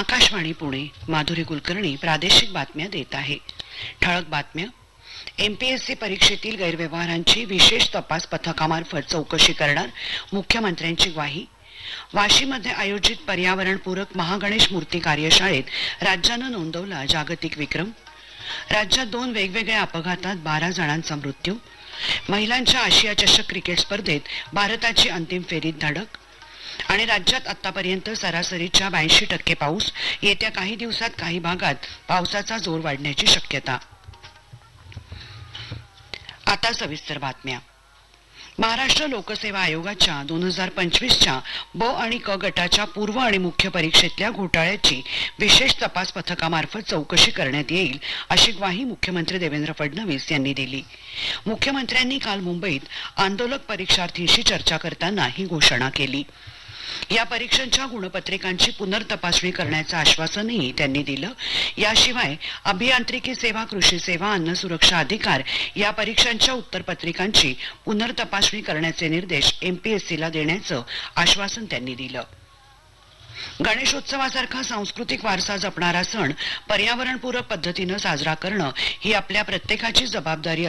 आकाशवाणी पुणे. माधुरी कुलकर्णी प्रादेशिक बातम्या देत आहे. ठळक बातम्या. एमपीएससी परीक्षेतील गैरव्यवहारांची विशेष तपास पथकामार्फत चौकशी करणार, मुख्यमंत्र्यांची ग्वाही. वाशीमध्ये आयोजित पर्यावरणपूरक महागणेश मूर्ती कार्यशाळेत राज्यानं नोंदवला जागतिक विक्रम. राज्यात 2 वेगवेगळ्या अपघातात 12 जणांचा मृत्यू. महिलांच्या आशिया चषक क्रिकेट स्पर्धेत भारताची अंतिम फेरीत धडक. आणि राज्यात आतापर्यंत सरासरीच्या 82% पाऊस. येत्या काही दिवसात काही भागात पावसाचा जोर वाढण्याची शक्यता. आता सविस्तर बातम्या. महाराष्ट्र लोकसेवा आयोगाच्या 2025च्या ब आणि क गटाच्या पूर्व आणि मुख्य परीक्षेतल्या घोटाळ्याची विशेष तपास पथकामार्फत चौकशी करण्यात येईल, अशी ग्वाही मुख्यमंत्री देवेंद्र फडणवीस यांनी दिली. मुख्यमंत्र्यांनी काल मुंबईत आंदोलक परीक्षार्थींशी चर्चा करताना ही घोषणा केली. या परीक्षांच्या गुणपत्रिकांची पुनर्तपासणी करण्याचं आश्वासनही त्यांनी दिलं. याशिवाय अभियांत्रिकी सेवा, कृषी सेवा, अन्न सुरक्षा अधिकार या परीक्षांच्या उत्तरपत्रिकांची पुनर्तपासणी करण्याचे निर्देश एमपीएससीला देण्याचं आश्वासन त्यांनी दिलं. गणेशोत्सवासारखा सांस्कृतिक वारसा जपणारा सण पर्यावरणपूरक पद्धतीनं साजरा करणं ही आपल्या प्रत्येकाची जबाबदारी